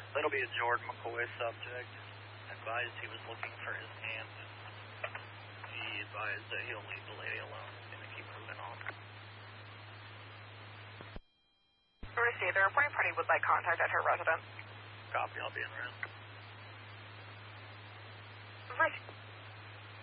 That'll be a Jordan McCoy subject. Advised he was looking for his aunt. He advised that he'll leave the lady alone. He's going to keep moving on. Receive. The reporting party would like contact at her residence. Copy. I'll be in room. Receive.